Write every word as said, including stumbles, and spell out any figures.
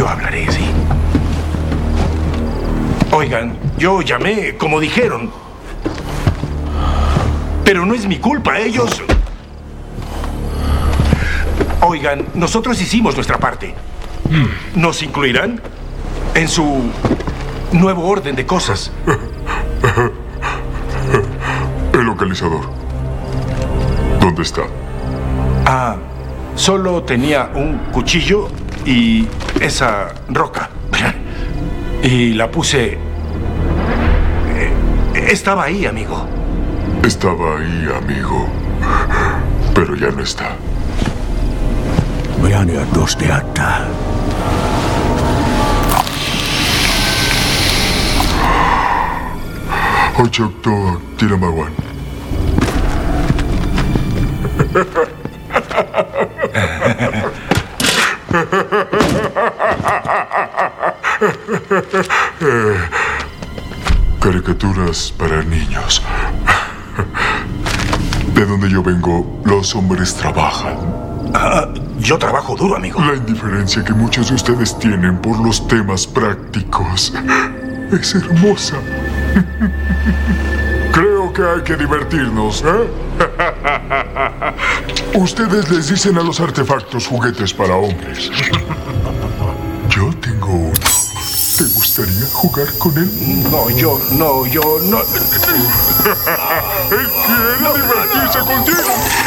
Yo hablaré, sí. Oigan, yo llamé como dijeron. Pero no es mi culpa, ellos... Oigan, nosotros hicimos nuestra parte. ¿Nos incluirán en su nuevo orden de cosas? El localizador. ¿Dónde está? Ah, solo tenía un cuchillo y esa roca. Y la puse... Eh, estaba ahí, amigo. Estaba ahí, amigo. Pero ya no está. Brianna Dosteata. Ochokto Tiramawan. Caricaturas para niños. De donde yo vengo, los hombres trabajan. Ah, yo trabajo duro, amigo. La indiferencia que muchos de ustedes tienen por los temas prácticos es hermosa. Creo que hay que divertirnos, ¿eh? Ustedes les dicen a los artefactos juguetes para hombres. Yo tengo uno. ¿Te gustaría jugar con él? No, yo, no, yo, no. Él quiere divertirse contigo.